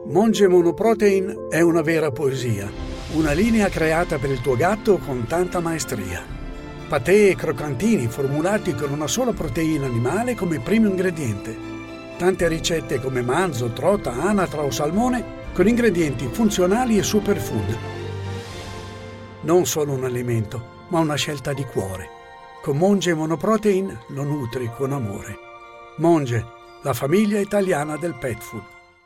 Monge Monoprotein è una vera poesia, una linea creata per il tuo gatto con tanta maestria. Patè e croccantini formulati con una sola proteina animale come primo ingrediente. Tante ricette come manzo, trota, anatra o salmone con ingredienti funzionali e superfood. Non solo un alimento, ma una scelta di cuore. Con Monge Monoprotein lo nutri con amore. Monge, la famiglia italiana del pet food.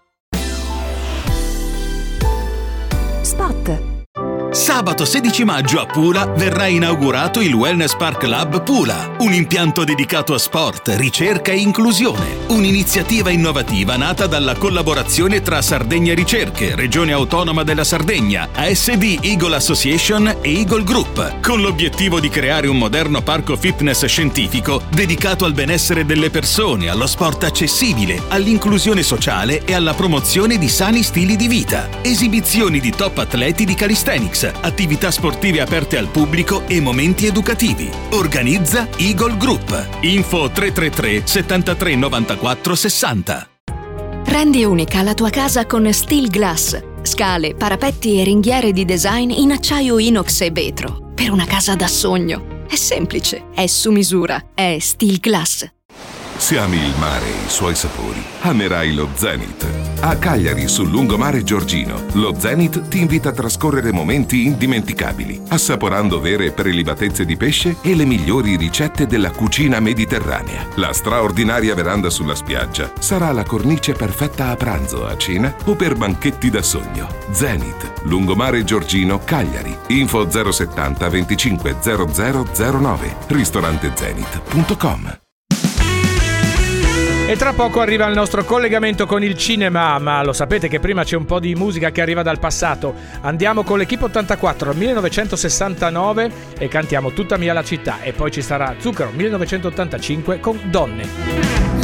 Spot. Sabato 16 maggio a Pula verrà inaugurato il Wellness Park Lab Pula, un impianto dedicato a sport, ricerca e inclusione. Un'iniziativa innovativa nata dalla collaborazione tra Sardegna Ricerche, Regione Autonoma della Sardegna, ASD Eagle Association e Eagle Group, con l'obiettivo di creare un moderno parco fitness scientifico dedicato al benessere delle persone, allo sport accessibile, all'inclusione sociale e alla promozione di sani stili di vita. Esibizioni di top atleti di calisthenics, attività sportive aperte al pubblico e momenti educativi. Organizza Eagle Group. Info 333 73 94 60. Rendi unica la tua casa con Steel Glass. Scale, parapetti e ringhiere di design in acciaio inox e vetro. Per una casa da sogno. È semplice, è su misura, è Steel Glass. Se ami il mare e i suoi sapori, amerai lo Zenith. A Cagliari, sul lungomare Giorgino, lo Zenith ti invita a trascorrere momenti indimenticabili, assaporando vere prelibatezze di pesce e le migliori ricette della cucina mediterranea. La straordinaria veranda sulla spiaggia sarà la cornice perfetta a pranzo, a cena o per banchetti da sogno. Zenith, lungomare Giorgino, Cagliari. Info 070 25 0009. ristorantezenith.com. E tra poco arriva il nostro collegamento con il cinema, ma lo sapete che prima c'è un po' di musica che arriva dal passato. Andiamo con l'Equipe 84 1969 e cantiamo Tutta mia la città, e poi ci sarà Zucchero 1985 con Donne.